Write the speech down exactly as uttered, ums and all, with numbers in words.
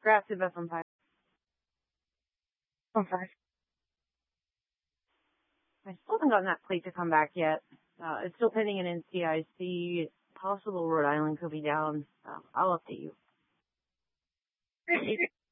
Grazie, best on five. On five. I still haven't gotten that plate to come back yet. Uh, it's still pending an N C I C. Possible Rhode Island could be down. Uh, I'll update you. Great.